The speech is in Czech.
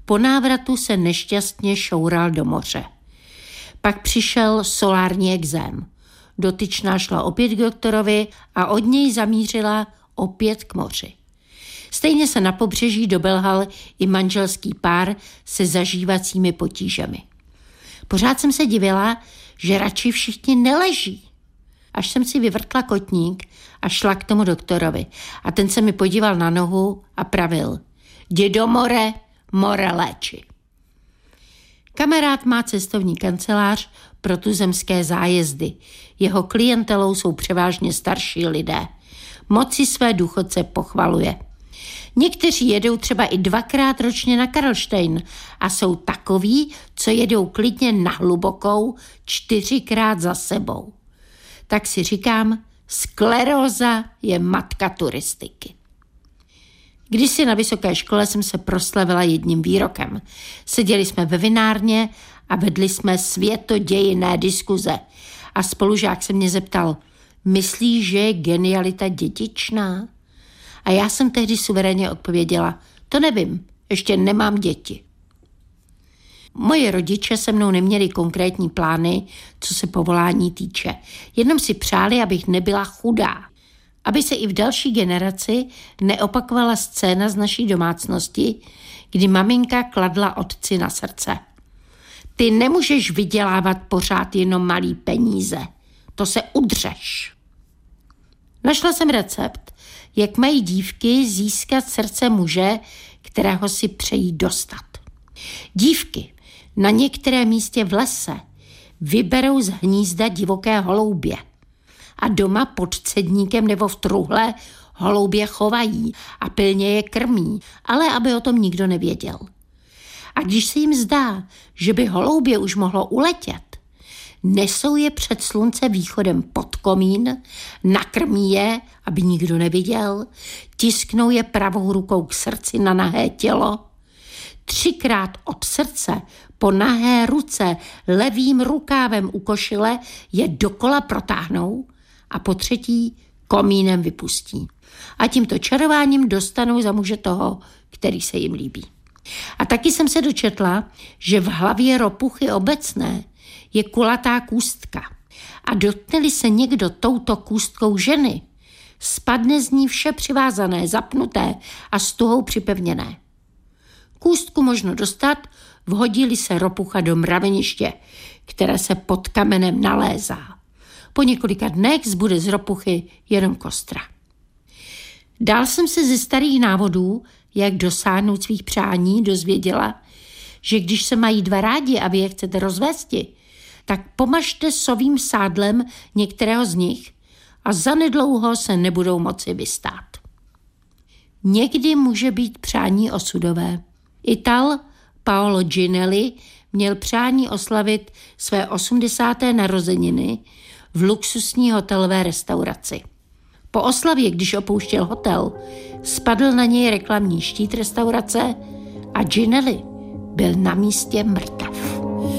Po návratu se nešťastně šoural do moře. Pak přišel solární exém. Dotyčná šla opět k doktorovi a od něj zamířila opět k moři. Stejně se na pobřeží dobelhal i manželský pár se zažívacími potížemi. Pořád jsem se divila, že radši všichni neleží. Až jsem si vyvrtla kotník a šla k tomu doktorovi. A ten se mi podíval na nohu a pravil: jdi do more, more léči. Kamarád má cestovní kancelář pro tuzemské zájezdy. Jeho klientelou jsou převážně starší lidé. Moc si své důchodce pochvaluje. Někteří jedou třeba i 2krát ročně na Karlštejn a jsou takoví, co jedou klidně na hlubokou 4krát za sebou. Tak si říkám, skleróza je matka turistiky. Kdysi na vysoké škole jsem se proslavila jedním výrokem. Seděli jsme ve vinárně a vedli jsme světodějinné diskuze. A spolužák se mě zeptal: myslíš, že je genialita dědičná? A já jsem tehdy suverénně odpověděla: to nevím, ještě nemám děti. Moji rodiče se mnou neměli konkrétní plány, co se povolání týče. Jenom si přáli, abych nebyla chudá. Aby se i v další generaci neopakovala scéna z naší domácnosti, kdy maminka kladla otci na srdce: ty nemůžeš vydělávat pořád jenom malý peníze, to se udřeš. Našla jsem recept, jak mají dívky získat srdce muže, kterého si přejí dostat. Dívky na některém místě v lese vyberou z hnízda divoké holoubě a doma pod cedníkem nebo v truhle holoubě chovají a pilně je krmí, ale aby o tom nikdo nevěděl. A když se jim zdá, že by holoubě už mohlo uletět, nesou je před slunce východem pod komín, nakrmí je, aby nikdo neviděl, tisknou je pravou rukou k srdci na nahé tělo, 3krát od srdce po nahé ruce levým rukávem u košile je dokola protáhnou a po 3. komínem vypustí. A tímto čarováním dostanou za muže toho, který se jim líbí. A taky jsem se dočetla, že v hlavě ropuchy obecné je kulatá kůstka. A dotkne-li se někdo touto kůstkou ženy, spadne z ní vše přivázané, zapnuté a s tuhou připevněné. Kůstku možno dostat, vhodí-li se ropucha do mraveniště, které se pod kamenem nalézá. Po několika dnech zbude z ropuchy jenom kostra. Dál jsem se ze starých návodů, jak dosáhnout svých přání, dozvěděla, že když se mají dva rádi a vy je chcete rozvésti, tak pomažte sovým sádlem některého z nich a zanedlouho se nebudou moci vystát. Někdy může být přání osudové. Ital Paolo Ginelli měl přání oslavit své 80. narozeniny v luxusní hotelové restauraci. Po oslavě, když opouštěl hotel, spadl na něj reklamní štít restaurace a Ginelli byl na místě mrtev.